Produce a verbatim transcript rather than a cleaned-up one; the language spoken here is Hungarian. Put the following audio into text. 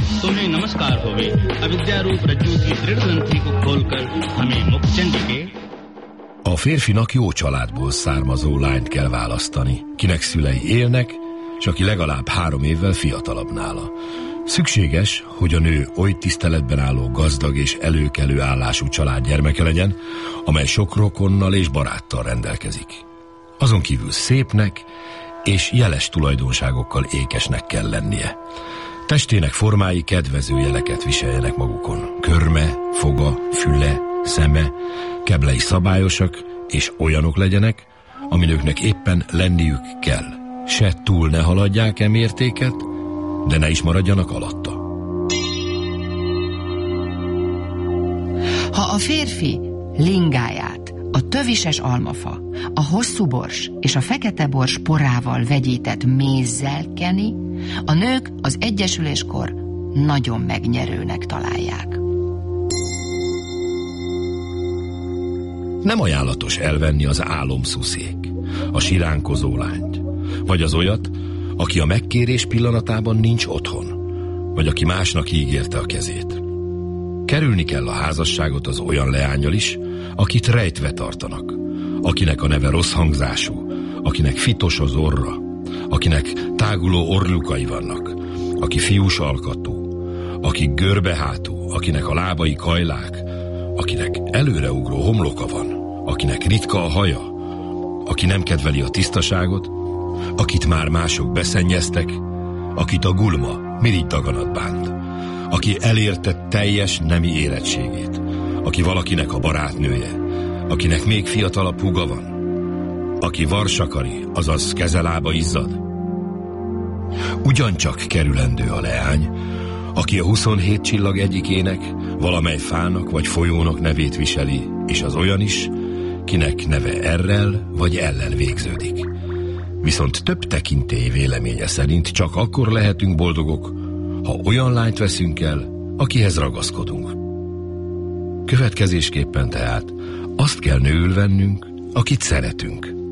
तुम्हें नमस्कार होवे अविद्यारूप रज्जू की दृढ़ ग्रंथि को खोलकर हमें मुखचंडी के. A férfinak jó családból származó lányt kell választani, kinek szülei élnek, és aki legalább három évvel fiatalabb nála. Szükséges, hogy a nő oly tiszteletben álló, gazdag és előkelő állású család gyermeke legyen, amely sok rokonnal és baráttal rendelkezik. Azon kívül szépnek és jeles tulajdonságokkal ékesnek kell lennie. Testének formái kedvező jeleket viseljenek magukon. Körme, foga, füle, szeme, keblei szabályosak és olyanok legyenek, aminőknek éppen lenniük kell. Se túl ne haladják e mértéket, de ne is maradjanak alatta. Ha a férfi lingáját a tövises almafa, a hosszú bors és a fekete bors porával vegyített mézzel keni, a nők az egyesüléskor nagyon megnyerőnek találják. Nem ajánlatos elvenni az álomszuszék, a siránkozó lányt, vagy az olyat, aki a megkérés pillanatában nincs otthon, vagy aki másnak ígérte a kezét. Kerülni kell a házasságot az olyan leánnyal is, akit rejtve tartanak, akinek a neve rossz hangzású, akinek fitos az orra, akinek táguló orrlukai vannak, aki fiús alkatú, aki görbehátú, akinek a lábai kajlák, akinek előreugró homloka van, akinek ritka a haja, aki nem kedveli a tisztaságot, akit már mások beszennyeztek, akit a gulma, mirigy daganat bánt, aki elérte teljes nemi érettségét, aki valakinek a barátnője, akinek még fiatalabb húga van, aki varsakari, azaz kezelába izzad. Ugyancsak kerülendő a leány, aki a huszonhét csillag egyikének, valamely fának vagy folyónak nevét viseli, és az olyan is, kinek neve errel vagy ellel végződik. Viszont több tekintély véleménye szerint csak akkor lehetünk boldogok, ha olyan lányt veszünk el, akihez ragaszkodunk. Következésképpen tehát azt kell nőül vennünk, akit szeretünk.